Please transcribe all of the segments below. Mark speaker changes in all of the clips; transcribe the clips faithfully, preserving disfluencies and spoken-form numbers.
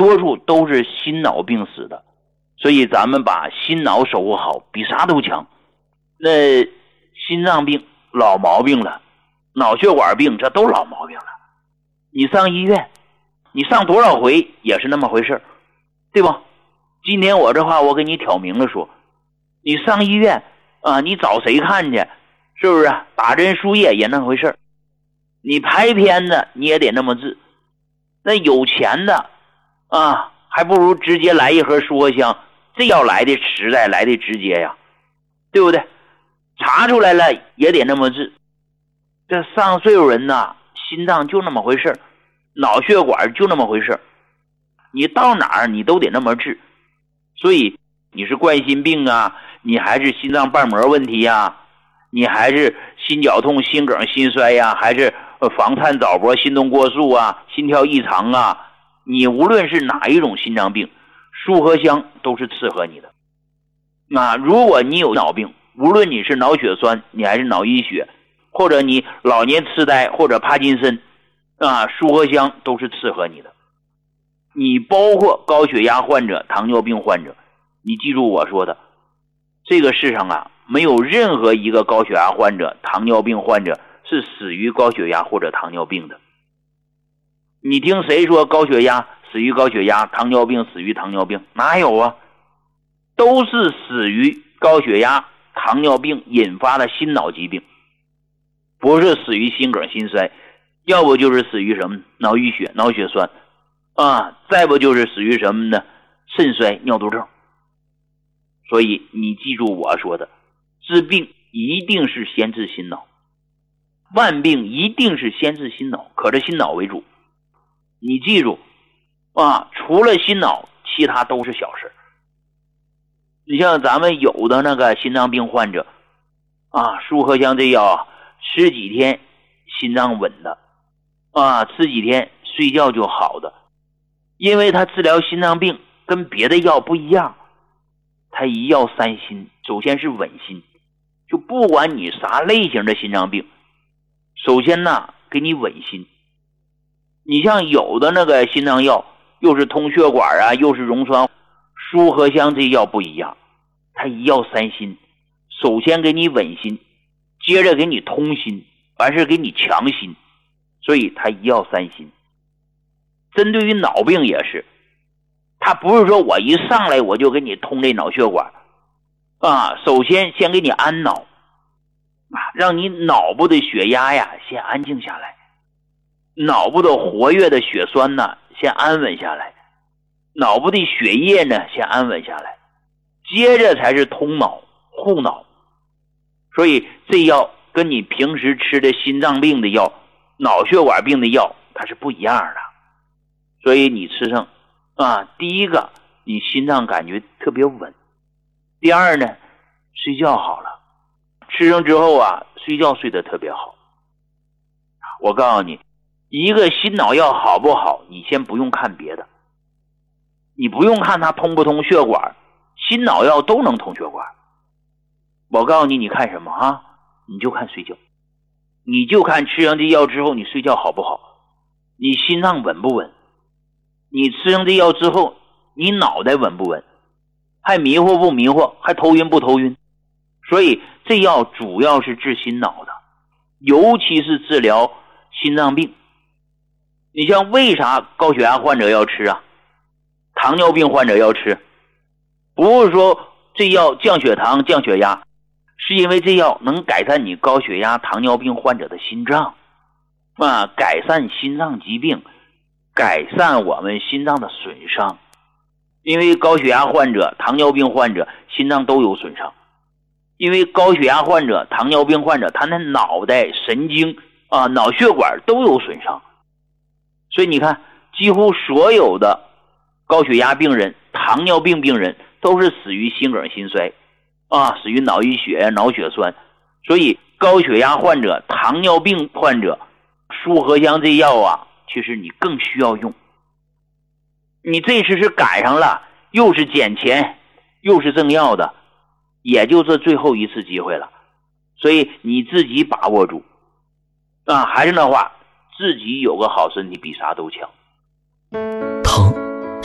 Speaker 1: 多数都是心脑病死的，所以咱们把心脑守护好，比啥都强。那心脏病老毛病了，脑血管病这都老毛病了。你上医院，你上多少回也是那么回事，对吧？今天我这话我给你挑明了说，你上医院啊，你找谁看去？是不是打针输液也那回事？你拍片子你也得那么治。那有钱的啊，还不如直接来一盒舒活香，这要来的实在，来的直接呀，对不对？查出来了也得那么治。这上岁数人呐，心脏就那么回事，脑血管就那么回事，你到哪儿你都得那么治。所以你是冠心病啊，你还是心脏瓣膜问题呀，你还是心绞痛、心梗、心衰呀，还是房颤早搏、心动过速啊，心跳异常啊，你无论是哪一种心脏病，舒和香都是适合你的。那如果你有脑病，无论你是脑血栓，你还是脑溢血，或者你老年痴呆或者帕金森啊，舒和香都是适合你的。你包括高血压患者、糖尿病患者，你记住我说的，这个世上啊，没有任何一个高血压患者、糖尿病患者是死于高血压或者糖尿病的。你听谁说高血压死于高血压，糖尿病死于糖尿病？哪有啊？都是死于高血压、糖尿病引发的心脑疾病，不是死于心梗、心衰，要不就是死于什么脑溢血、脑血栓啊，再不就是死于什么呢？肾衰、尿毒症。所以你记住我说的，治病一定是先治心脑，万病一定是先治心脑，可是心脑为主。你记住啊，除了心脑，其他都是小事。你像咱们有的那个心脏病患者啊，舒和香这药啊，吃几天心脏稳的啊，吃几天睡觉就好的。因为它治疗心脏病跟别的药不一样，它一药三心，首先是稳心，就不管你啥类型的心脏病，首先呢给你稳心。你像有的那个心脏药又是通血管啊，又是溶栓，舒和香这药不一样，它一药三心，首先给你稳心，接着给你通心，完事给你强心，所以它一药三心。针对于脑病也是，它不是说我一上来我就给你通这脑血管啊，首先先给你安脑啊，让你脑部的血压呀先安静下来，脑部的活跃的血栓呢先安稳下来，脑部的血液呢先安稳下来，接着才是通脑护脑。所以这药跟你平时吃的心脏病的药、脑血管病的药它是不一样的。所以你吃上啊，第一个你心脏感觉特别稳，第二呢睡觉好了，吃上之后啊睡觉睡得特别好。我告诉你，一个心脑药好不好，你先不用看别的，你不用看它通不通血管，心脑药都能通血管。我告诉你，你看什么啊？你就看睡觉，你就看吃上这药之后你睡觉好不好，你心脏稳不稳，你吃上这药之后你脑袋稳不稳，还迷糊不迷糊，还头晕不头晕。所以这药主要是治心脑的，尤其是治疗心脏病。你像为啥高血压患者要吃啊，糖尿病患者要吃，不是说这药降血糖降血压，是因为这药能改善你高血压糖尿病患者的心脏啊，改善心脏疾病，改善我们心脏的损伤。因为高血压患者、糖尿病患者心脏都有损伤，因为高血压患者、糖尿病患者他的脑袋、神经啊、脑血管都有损伤。所以你看，几乎所有的高血压病人、糖尿病病人都是死于心梗、心衰啊，死于脑溢血、脑血栓。所以高血压患者、糖尿病患者，舒和香这药啊，其实你更需要用。你这次是赶上了，又是捡钱又是赠药的，也就这最后一次机会了，所以你自己把握住啊！还是那话，自己有个好身体比啥都强。
Speaker 2: 疼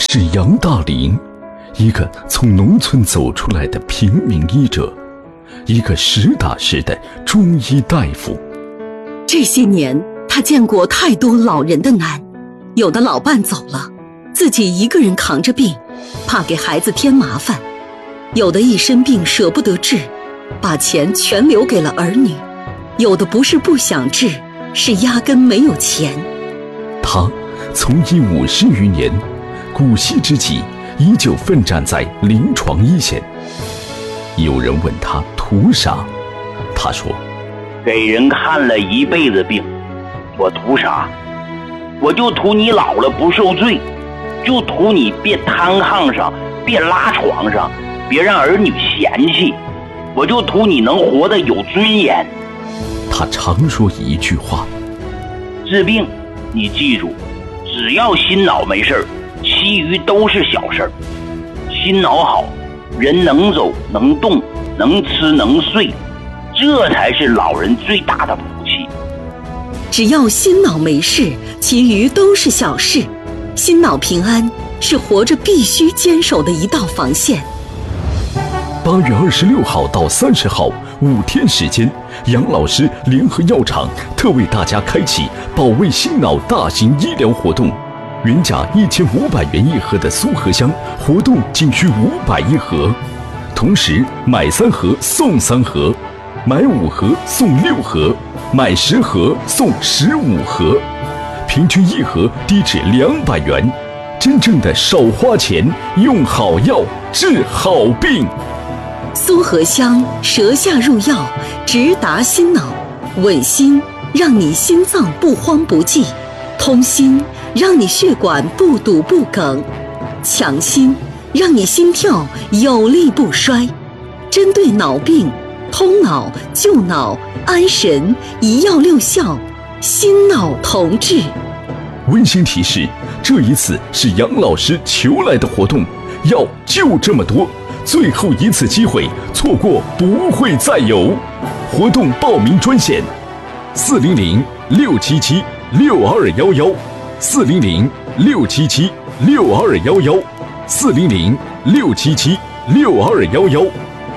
Speaker 2: 是杨大林，一个从农村走出来的平民医者，一个实打实的中医大夫。
Speaker 3: 这些年他见过太多老人的难，有的老伴走了，自己一个人扛着病，怕给孩子添麻烦；有的一身病舍不得治，把钱全留给了儿女；有的不是不想治，是压根没有钱。
Speaker 2: 他从医五十余年，古稀之际依旧奋战在临床一线。有人问他图啥，他说：
Speaker 1: 给人看了一辈子病，我图啥？我就图你老了不受罪，就图你别瘫炕上，别拉床上，别让儿女嫌弃，我就图你能活得有尊严。
Speaker 2: 他常说一句话：
Speaker 1: 治病你记住，只要心脑没事儿，其余都是小事儿。心脑好，人能走能动能吃能睡，这才是老人最大的福气。
Speaker 3: 只要心脑没事，其余都是小事。心脑平安是活着必须坚守的一道防线。
Speaker 2: 八月二十六号到三十号五天时间，杨老师联合药厂特为大家开启保卫心脑大型医疗活动。原价一千五百元一盒的苏合香，活动仅需五百一盒，同时买三盒送三盒，买五盒送六盒，买十盒送十五盒，平均一盒低至两百元。真正的少花钱，用好药，治好病。
Speaker 3: 苏合香舌下入药，直达心脑，稳心让你心脏不慌不悸，通心让你血管不堵不梗，强心让你心跳有力不衰。针对脑病，通脑救脑安神，一药六效，心脑同治。
Speaker 2: 温馨提示：这一次是杨老师求来的活动，药就这么多，最后一次机会，错过不会再有。活动报名专线：四零零六七七六二幺幺，四零零六七七六二幺幺，四零零六七七六二幺幺。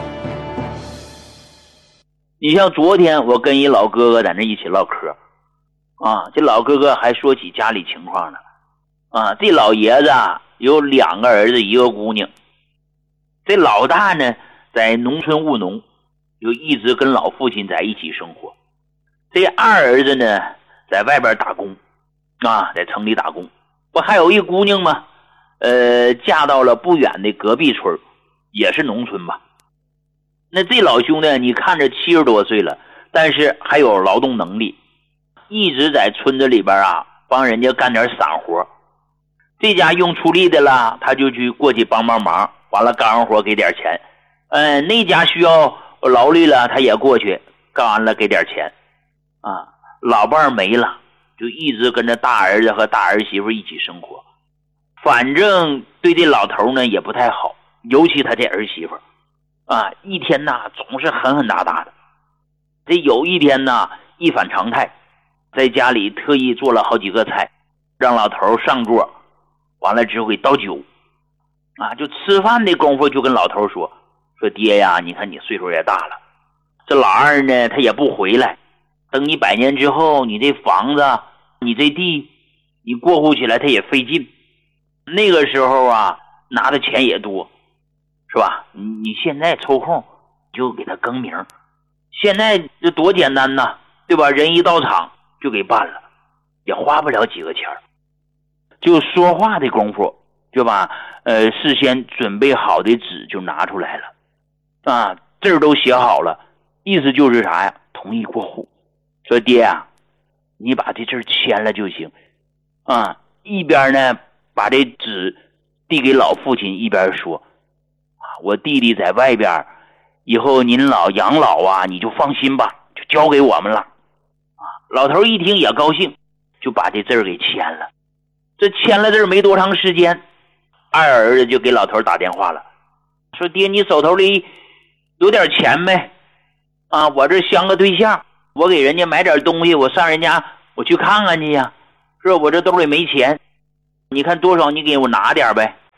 Speaker 1: 你像昨天我跟一老哥哥在那一起唠嗑啊，这老哥哥还说起家里情况了啊。这老爷子啊有两个儿子一个姑娘，这老大呢在农村务农，就一直跟老父亲在一起生活。这二儿子呢在外边打工啊，在城里打工。不还有一姑娘吗？呃，嫁到了不远的隔壁村，也是农村吧。那这老兄弟你看着七十多岁了，但是还有劳动能力，一直在村子里边啊帮人家干点散活。这家用出力的了，他就去过去帮帮忙，完了干完活给点钱。嗯、呃，那家需要劳力了，他也过去干完了给点钱。啊，老伴没了，就一直跟着大儿子和大儿媳妇一起生活。反正对这老头呢也不太好，尤其他这儿媳妇啊，一天呐总是狠狠打打的。这有一天呐一反常态，在家里特意做了好几个菜，让老头上桌，完了之后给倒酒啊，就吃饭的功夫就跟老头说说爹呀，你看你岁数也大了，这老二呢他也不回来，等你百年之后，你这房子你这地你过户起来他也费劲，那个时候啊拿的钱也多，是吧？你你现在抽空就给他更名，现在这多简单呐，对吧？人一到场就给办了，也花不了几个钱，就说话的功夫就把呃事先准备好的纸就拿出来了啊，字儿都写好了，意思就是啥呀？同意过户。说爹啊，你把这字签了就行啊。一边呢把这纸递给老父亲，一边说啊，我弟弟在外边，以后您老养老啊，你就放心吧，就交给我们了啊。老头一听也高兴，就把这字给签了。这签了字没多长时间，二儿子就给老头打电话了，说爹，你手头里有点钱没啊？我这相个对象，我给人家买点东西，我上人家我去看看去呀，是吧？我这兜里没钱，你看多少你给我拿点呗。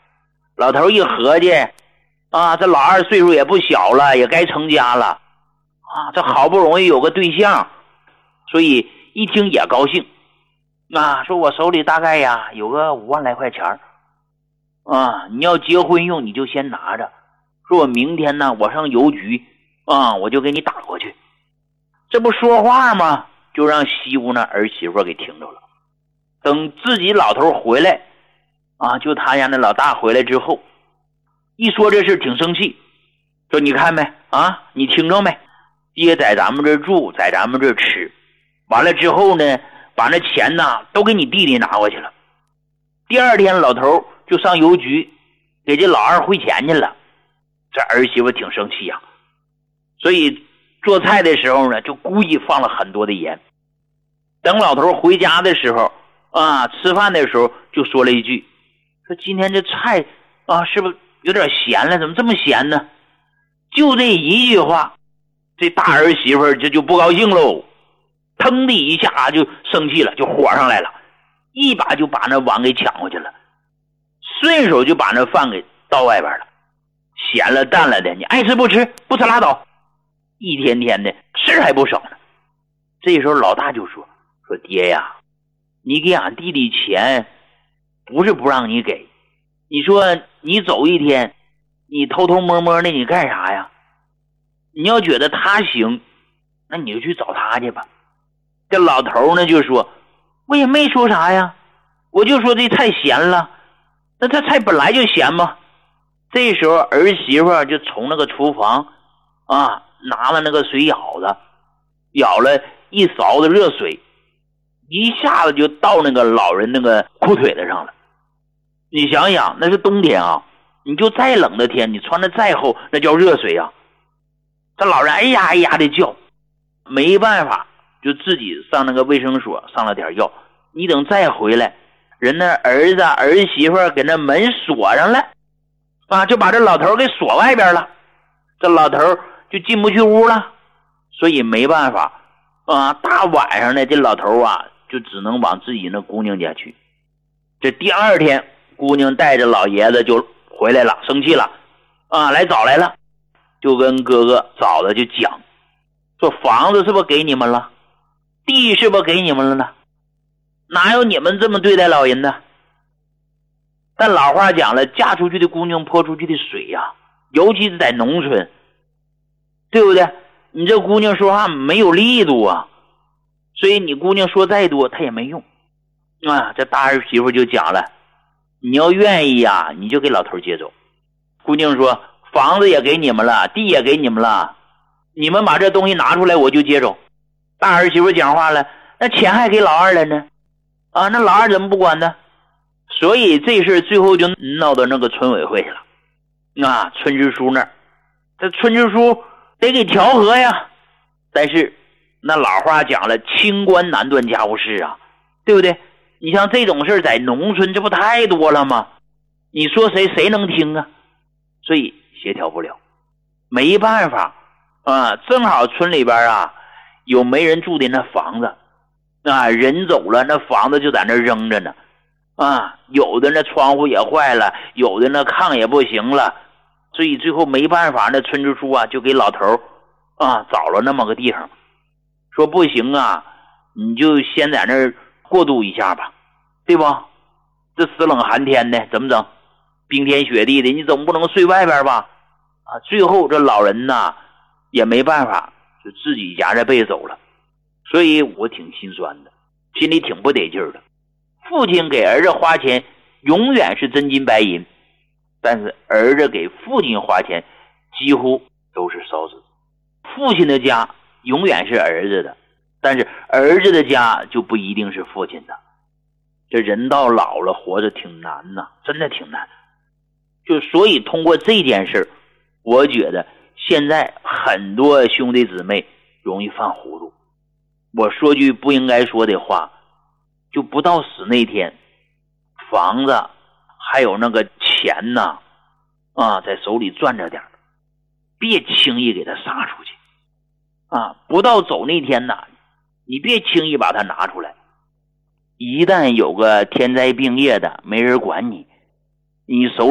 Speaker 1: 老头一合计啊，这老二岁数也不小了，也该成家了啊，这好不容易有个对象，所以一听也高兴啊，说我手里大概呀有个五万来块钱啊，你要结婚用你就先拿着，说我明天呢我上邮局啊，我就给你打过去。这不说话吗？就让西屋那儿媳妇给听着了。等自己老头回来啊，就他家那老大回来之后，一说这事挺生气，说你看没啊，你听着没，爹在咱们这住，在咱们这吃，完了之后呢，把那钱呢都给你弟弟拿过去了。第二天老头就上邮局给这老二汇钱去了。这儿媳妇挺生气呀、啊，所以做菜的时候呢，就故意放了很多的盐。等老头回家的时候啊，吃饭的时候就说了一句，说今天这菜啊是不是有点咸了，怎么这么咸呢？就这一句话，这大儿媳妇这就不高兴喽，腾的一下就生气了，就火上来了，一把就把那碗给抢过去了，顺手就把那饭给倒外边了。咸了淡了的，你爱吃不吃，不吃拉倒，一天天的事还不少呢。这时候老大就说说爹呀，你给俺弟弟钱不是不让你给，你说你走一天，你偷偷摸摸的你干啥呀？你要觉得他行，那你就去找他去吧。这老头呢就说，我也没说啥呀，我就说这菜咸了，那这菜本来就咸嘛。这时候儿媳妇就从那个厨房啊拿了那个水舀子，舀了一勺子热水，一下子就到那个老人那个裤腿子上了。你想想，那是冬天啊，你就再冷的天，你穿的再厚，那叫热水啊。这老人哎呀哎呀的叫，没办法，就自己上那个卫生所上了点药。你等再回来，人那儿子儿媳妇给那门锁上了啊，就把这老头给锁外边了，这老头就进不去屋了，所以没办法啊，大晚上的这老头啊就只能往自己那姑娘家去。这第二天姑娘带着老爷子就回来了，生气了啊，来找来了，就跟哥哥嫂子就讲，说房子是不是给你们了，地是不是给你们了呢？哪有你们这么对待老人的？但老话讲了，嫁出去的姑娘泼出去的水呀、啊，尤其是在农村，对不对？你这姑娘说话没有力度啊，所以你姑娘说再多她也没用啊。这大儿媳妇就讲了，你要愿意呀、啊，你就给老头接走。姑娘说房子也给你们了，地也给你们了，你们把这东西拿出来我就接走。大儿媳妇讲话了，那钱还给老二了呢啊，那老二怎么不管呢？所以这事最后就闹到那个村委会去了啊，村支书那儿，这村支书得给调和呀。但是那老话讲了，清官难断家务事啊，对不对？你像这种事在农村这不太多了吗？你说谁谁能听啊？所以协调不了，没办法啊。正好村里边啊有没人住的那房子啊，人走了那房子就在那扔着呢啊，有的那窗户也坏了，有的那炕也不行了，所以最后没办法，那村支书啊就给老头啊找了那么个地方，说不行啊，你就先在那儿过渡一下吧，对吧？这死冷寒天的怎么整？冰天雪地的，你总不能睡外边吧？啊，最后这老人呐也没办法，就自己夹着被走了。所以我挺心酸的，心里挺不得劲儿的。父亲给儿子花钱永远是真金白银，但是儿子给父亲花钱几乎都是烧纸。父亲的家永远是儿子的，但是儿子的家就不一定是父亲的。这人到老了活着挺难呐，真的挺难。就所以通过这件事，我觉得现在很多兄弟姊妹容易犯糊涂。我说句不应该说的话，就不到死那天，房子还有那个钱呐啊，在手里攥着点，别轻易给他撒出去啊！不到走那天呐，你别轻易把它拿出来。一旦有个天灾病业的，没人管你，你手